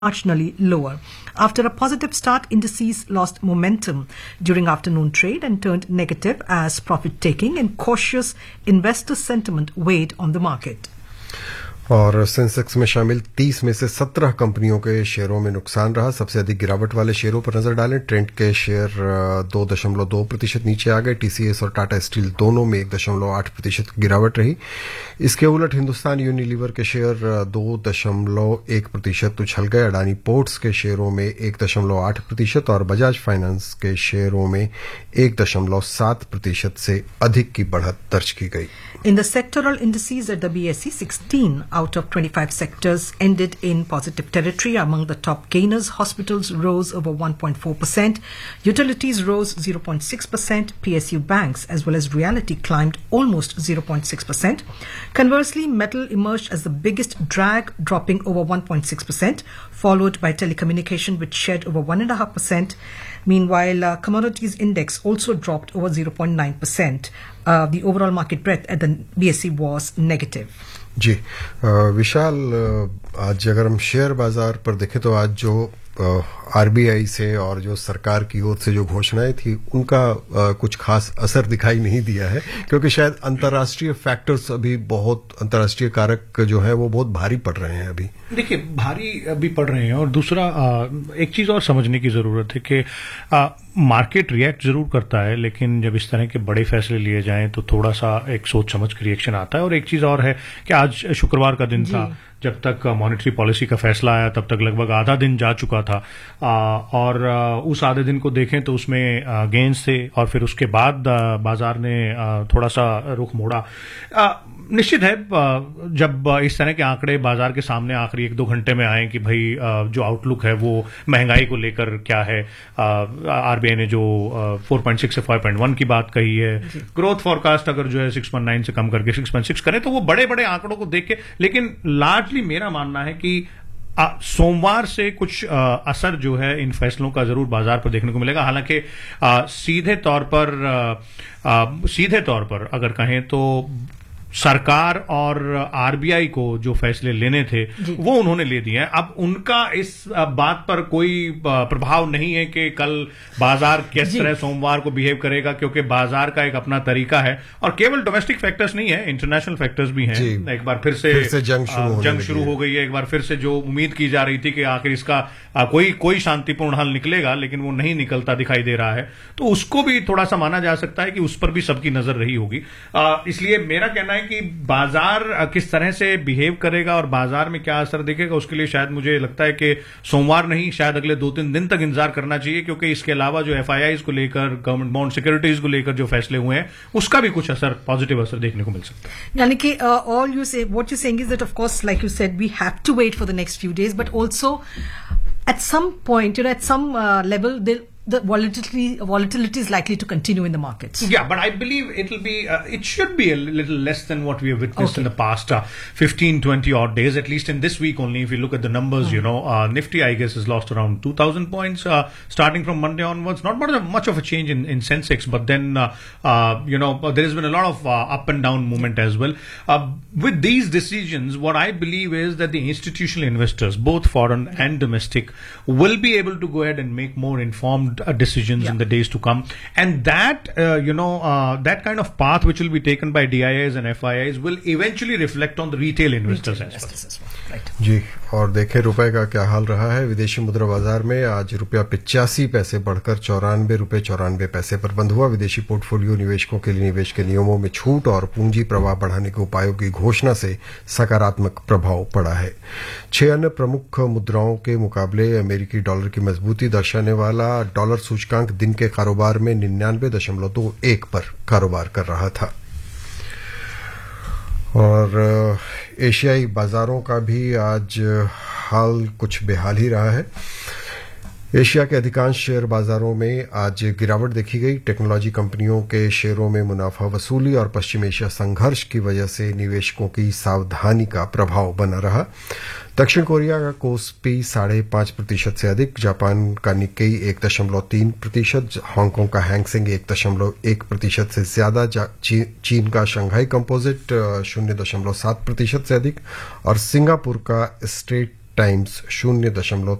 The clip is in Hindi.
marginally lower. After a positive start, indices lost momentum during afternoon trade and turned negative as profit-taking and cautious investor sentiment weighed on the market. और सेंसेक्स में शामिल 30 में से 17 कंपनियों के शेयरों में नुकसान रहा। सबसे अधिक गिरावट वाले शेयरों पर नजर डालें। ट्रेंट के शेयर 2.2% नीचे आ गए। टीसीएस और टाटा स्टील दोनों में 1.8% की गिरावट रही। इसके उलट हिंदुस्तान यूनिलीवर के शेयर 2.1% उछल गए। अडानी पोर्ट्स के शेयरों में 1.8% और बजाज फाइनेंस के शेयरों में 1.7% से अधिक की बढ़त दर्ज की गई। In the sectoral indices at the BSE, 16 out of 25 sectors ended in positive territory. Among the top gainers, hospitals rose over 1.4%, utilities rose 0.6%, PSU banks as well as realty climbed almost 0.6%. Conversely, metal emerged as the biggest drag, dropping over 1.6%, followed by telecommunication which shed over 1.5%. Meanwhile, commodities index also dropped over 0.9%. The overall market breadth at the BSE was negative. जी विशाल, आज अगर हम शेयर बाजार पर देखें तो आज जो आरबीआई से और जो सरकार की ओर से जो घोषणाएं थी उनका कुछ खास असर दिखाई नहीं दिया है, क्योंकि शायद अंतर्राष्ट्रीय फैक्टर्स अभी बहुत अंतर्राष्ट्रीय कारक जो है वो बहुत भारी पड़ रहे हैं। अभी देखिए भारी अभी पड़ रहे हैं। और दूसरा एक चीज और समझने की जरूरत है कि मार्केट रिएक्ट जरूर करता है, लेकिन जब इस तरह के बड़े फैसले लिए जाएं तो थोड़ा सा एक सोच समझ के रिएक्शन आता है। और एक चीज और है कि आज शुक्रवार का दिन था, जब तक मॉनेटरी पॉलिसी का फैसला आया तब तक लगभग आधा दिन जा चुका था। और उस आधे दिन को देखें तो उसमें गेन्स थे और फिर उसके बाद बाजार ने थोड़ा सा रुख मोड़ा। निश्चित है जब इस तरह के आंकड़े बाजार के सामने आखिरी 1-2 घंटे में आए कि भाई जो आउटलुक है वो महंगाई को लेकर क्या है, आरबीआई ने जो 4.6 से 5.1 की बात कही है, ग्रोथ फोरकास्ट अगर जो है 6.9 से कम करके 6.6 करें तो वो बड़े बड़े आंकड़ों को देख के, लेकिन लार्जली मेरा मानना है कि सोमवार से कुछ असर जो है इन फैसलों का जरूर बाजार पर देखने को मिलेगा। हालांकि सीधे तौर पर अगर कहें तो सरकार और आरबीआई को जो फैसले लेने थे वो उन्होंने ले दिए हैं। अब उनका इस बात पर कोई प्रभाव नहीं है कि कल बाजार किस तरह सोमवार को बिहेव करेगा, क्योंकि बाजार का एक अपना तरीका है और केवल डोमेस्टिक फैक्टर्स नहीं है, इंटरनेशनल फैक्टर्स भी हैं। एक बार फिर से जंग शुरू हो गई है। एक बार फिर से जो उम्मीद की जा रही थी कि आखिर इसका कोई शांतिपूर्ण हल निकलेगा, लेकिन वो नहीं निकलता दिखाई दे रहा है, तो उसको भी थोड़ा सा माना जा सकता है कि उस पर भी सबकी नजर रही होगी। इसलिए मेरा कहना है कि बाजार किस तरह से बिहेव करेगा और बाजार में क्या असर दिखेगा, उसके लिए शायद मुझे लगता है कि सोमवार नहीं, शायद अगले 2-3 दिन तक इंतजार करना चाहिए, क्योंकि इसके अलावा जो एफआईआईज को लेकर, गवर्नमेंट बॉन्ड सिक्योरिटीज को लेकर जो फैसले हुए हैं उसका भी कुछ असर, पॉजिटिव असर देखने को मिल सकता है। यानी कि ऑल यू से what you saying is that of course like you said we have to wait for the next few days, but also at some point, at some level, the volatility is likely to continue in the markets. Yeah, but I believe it should be a little less than what we have witnessed in the past 15-20 odd days, at least in this week only. If you look at the numbers, Nifty, I guess, has lost around 2,000 points starting from Monday onwards. Not much of a change in Sensex, but then, there has been a lot of up and down movement as well. With these decisions, what I believe is that the institutional investors, both foreign and domestic, will be able to go ahead and make more informed decisions in the days to come, and that that kind of path which will be taken by DIIs and FIIs will eventually reflect on the retail investors as well. Right. जी, और देखें रुपए का क्या हाल रहा है। विदेशी मुद्रा बाजार में आज रुपया 85 पैसे बढ़कर 94 रुपए 94 पैसे पर बंद हुआ। विदेशी पोर्टफोलियो निवेशकों के लिए निवेश के नियमों में छूट और पूंजी प्रवाह बढ़ाने के उपायों की घोषणा से सकारात्मक प्रभाव पड़ा है। 6 अन्य प्रमुख मुद्राओं के मुकाबले अमेरिकी डॉलर की मजबूती दर्शाने वाला डॉलर सूचकांक दिन के कारोबार में 99.21 पर कारोबार कर रहा था। और एशियाई बाजारों का भी आज हाल कुछ बेहाल ही रहा है। एशिया के अधिकांश शेयर बाजारों में आज गिरावट देखी गई। टेक्नोलॉजी कंपनियों के शेयरों में मुनाफा वसूली और पश्चिम एशिया संघर्ष की वजह से निवेशकों की सावधानी का प्रभाव बना रहा। दक्षिण कोरिया का कोस्पी 5.5% से अधिक, जापान का निक्केई 1.3%, हांगकांग का हैंगसेंग 1.1% से ज्यादा, चीन का शंघाई कंपोजिट 0.7% से अधिक और सिंगापुर का स्ट्रेट टाइम्स 0.3